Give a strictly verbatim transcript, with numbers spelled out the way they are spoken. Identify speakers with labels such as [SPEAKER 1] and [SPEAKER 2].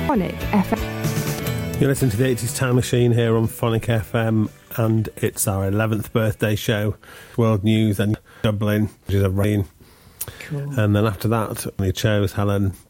[SPEAKER 1] Phonic F M.
[SPEAKER 2] You're listening to the eighties Time Machine here on Phonic F M, and it's our eleventh birthday show. World news and Dublin, which is a rain.
[SPEAKER 1] Cool.
[SPEAKER 2] And then after that, we chose Helen